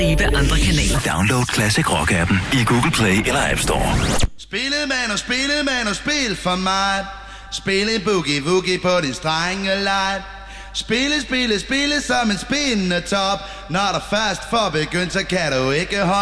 andre kanaler. Download Classic Rock-appen i Google Play eller App Store. Spille og spil for mig. Spille boogie på din strengelej. Spille som en spindende top. Når der først får begyndt, så kan du ikke holde